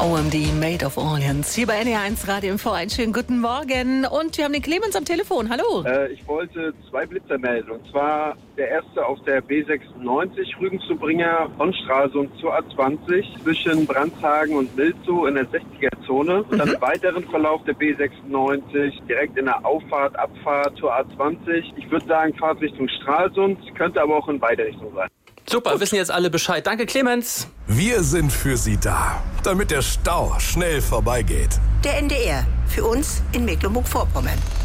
OMD Maid of Orleans. Hier bei NDR1 Radio im V1. Schönen guten Morgen. Und wir haben den Clemens am Telefon. Hallo. Ich wollte 2 Blitzer melden. Und zwar der erste auf der B96 Rügen-zu-Bringer von Stralsund zur A20 zwischen Brandshagen und Milzow in der 60er-Zone. Und dann im weiteren Verlauf der B96 direkt in der Auffahrt, Abfahrt zur A20. Ich würde sagen, Fahrt Richtung Stralsund, könnte aber auch in beide Richtungen sein. Super, wissen jetzt alle Bescheid. Danke, Clemens. Wir sind für Sie da, damit der Stau schnell vorbeigeht. Der NDR, für uns in Mecklenburg-Vorpommern.